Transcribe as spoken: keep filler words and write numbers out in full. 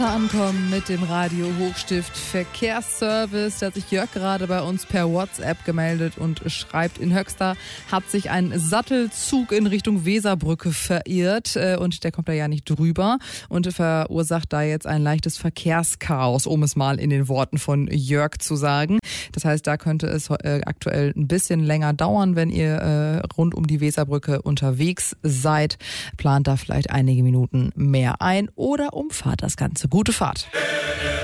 Ankommen mit dem Radio Hochstift Verkehrsservice. Da hat sich Jörg gerade bei uns per WhatsApp gemeldet und schreibt, in Höxter hat sich ein Sattelzug in Richtung Weserbrücke verirrt und der kommt da ja nicht drüber und verursacht da jetzt ein leichtes Verkehrschaos, um es mal in den Worten von Jörg zu sagen. Das heißt, da könnte es aktuell ein bisschen länger dauern, wenn ihr rund um die Weserbrücke unterwegs seid. Plant da vielleicht einige Minuten mehr ein oder umfahrt das Ganze. Gute Fahrt.